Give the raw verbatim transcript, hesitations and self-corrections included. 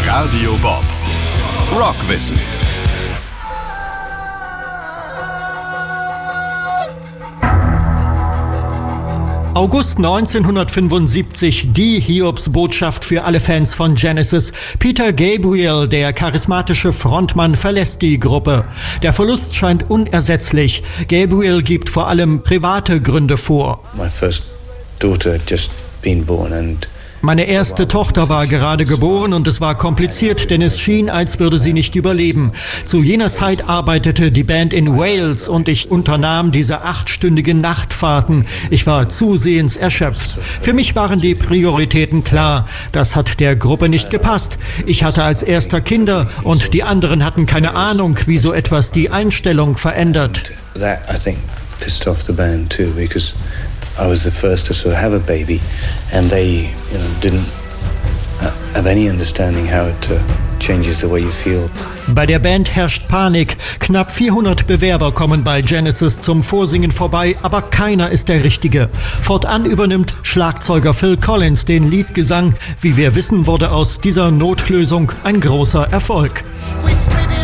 Radio Bob. Rockwissen. August neunzehnhundertfünfundsiebzig, die Hiobsbotschaft für alle Fans von Genesis. Peter Gabriel, der charismatische Frontmann, verlässt die Gruppe. Der Verlust scheint unersetzlich. Gabriel gibt vor allem private Gründe vor. My first daughter had just been born and Meine erste Tochter war gerade geboren und es war kompliziert, denn es schien, als würde sie nicht überleben. Zu jener Zeit arbeitete die Band in Wales und ich unternahm diese achtstündigen Nachtfahrten. Ich war zusehends erschöpft. Für mich waren die Prioritäten klar. Das hat der Gruppe nicht gepasst. Ich hatte als erster Kinder und die anderen hatten keine Ahnung, wie so etwas die Einstellung verändert. that I think pissed off the band too, because I was the first to sort of have a baby, and they, you know, didn't have any understanding how it uh, changes the way you feel. Bei der Band herrscht Panik. Knapp vierhundert Bewerber kommen bei Genesis zum Vorsingen vorbei, aber keiner ist der Richtige. Fortan übernimmt Schlagzeuger Phil Collins den Leadgesang. Wie wir wissen, wurde aus dieser Notlösung ein großer Erfolg. We spit